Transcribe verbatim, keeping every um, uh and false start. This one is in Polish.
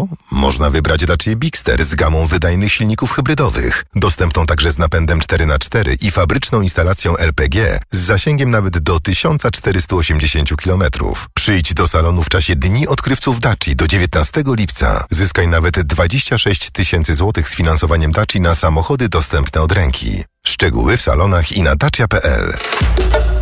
auto? Można wybrać Dacia Bigster z gamą wydajnych silników hybrydowych, dostępną także z napędem cztery na cztery i fabryczną instalacją L P G z zasięgiem nawet do tysiąc czterysta osiemdziesiąt kilometrów. Przyjdź do salonu w czasie Dni Odkrywców Daci do dziewiętnastego lipca. Zyskaj nawet dwadzieścia sześć tysięcy złotych z finansowaniem Daci na samochody dostępne od ręki. Szczegóły w salonach i na dacia kropka p l.